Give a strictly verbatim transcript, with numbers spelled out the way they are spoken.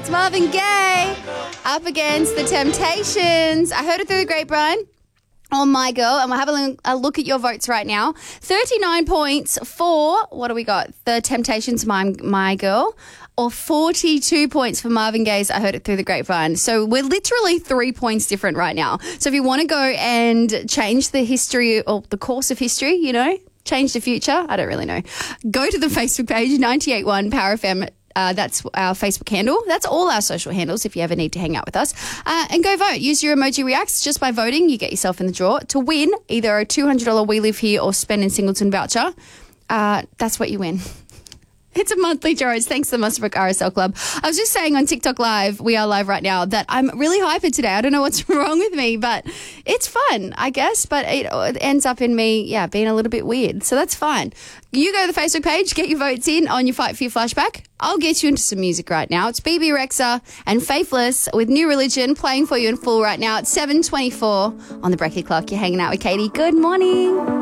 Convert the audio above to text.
It's Marvin Gaye up against the Temptations. I heard it through the grapevine on My Girl, and we'll have a, a look at your votes right now. thirty-nine points for, what do we got? The Temptations, My, My Girl, or forty-two points for Marvin Gaye's I Heard It Through the Grapevine. So we're literally three points different right now. So if you want to go and change the history or the course of history, you know, change the future, I don't really know, go to the Facebook page, ninety-eight point one Power F M. Uh, that's our Facebook handle. That's all our social handles if you ever need to hang out with us. Uh, and go vote. Use your emoji reacts. Just by voting, you get yourself in the draw to win either a two hundred dollars We Live Here or Spend in Singleton voucher. Uh, that's what you win. It's a monthly draw. It's thanks to the Muswellbrook R S L Club. I was just saying on TikTok Live, we are live right now, that I'm really hyper today. I don't know what's wrong with me, but it's fun, I guess. But it, it ends up in me, yeah, being a little bit weird. So that's fine. You go to the Facebook page, get your votes in on your Fight for Your Flashback. I'll get you into some music right now. It's B B Rexa and Faithless with New Religion playing for you in full right now at seven twenty-four on the Brekkie Clock. You're hanging out with Katie. Good morning.